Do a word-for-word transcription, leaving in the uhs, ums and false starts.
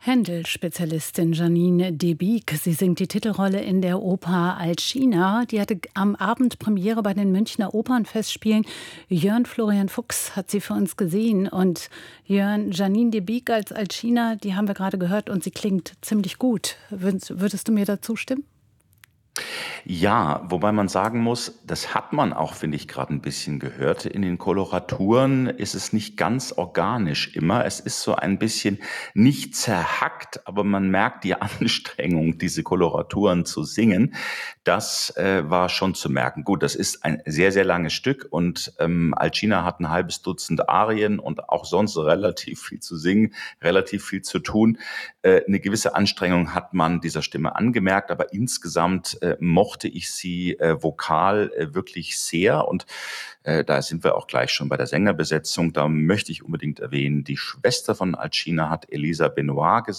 Händel-Spezialistin Janine Debicq. Sie singt die Titelrolle in der Oper Alcina. Die hatte am Abend Premiere bei den Münchner Opernfestspielen. Jörn Florian Fuchs hat sie für uns gesehen. Und Jörn, Janine Debicq als Alcina, die haben wir gerade gehört und sie klingt ziemlich gut. Würdest, würdest du mir dazu stimmen? Ja, wobei man sagen muss, das hat man auch, finde ich, gerade ein bisschen gehört. In den Koloraturen ist es nicht ganz organisch immer. Es ist so ein bisschen nicht zerhackt, aber man merkt die Anstrengung, diese Koloraturen zu singen. Das, äh, war schon zu merken. Gut, das ist ein sehr, sehr langes Stück und, ähm, Alcina hat ein halbes Dutzend Arien und auch sonst relativ viel zu singen, relativ viel zu tun. Äh, 'ne gewisse Anstrengung hat man dieser Stimme angemerkt, aber insgesamt, äh, mochte ich sie, äh, vokal, äh, wirklich sehr und, äh, da sind wir auch gleich schon bei der Sängerbesetzung. Da möchte ich unbedingt erwähnen, die Schwester von Alcina hat Elisa Benoit